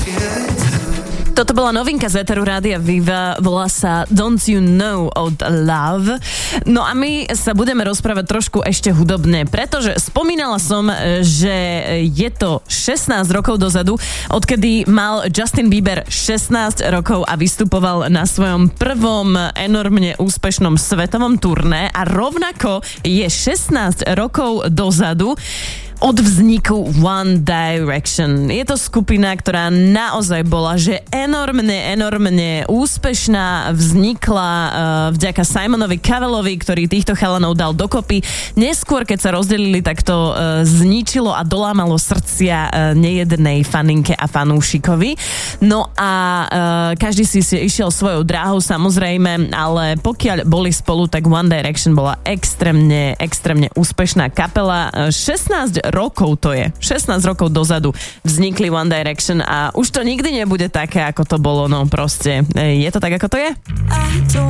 Toto bola novinka z éteru Rádia Viva, volá sa Don't You Know od Love. No a my sa budeme rozprávať trošku ešte hudobne, pretože spomínala som, že je to 16 rokov dozadu, odkedy mal Justin Bieber 16 rokov a vystupoval na svojom prvom enormne úspešnom svetovom turné a rovnako je 16 rokov dozadu od vzniku One Direction. Je to skupina, ktorá naozaj bola, že enormne úspešná, vznikla vďaka Simonovi Covellovi, ktorý týchto chalanov dal dokopy. Neskôr, keď sa rozdelili, tak to zničilo a dolámalo srdcia nejednej faninke a fanúšikovi. No a každý si išiel svojou dráhou, samozrejme, ale pokiaľ boli spolu, tak One Direction bola extrémne úspešná kapela. 16 rokov to je. 16 rokov dozadu vznikli One Direction a už to nikdy nebude také, ako to bolo, no proste. Je to tak, ako to je?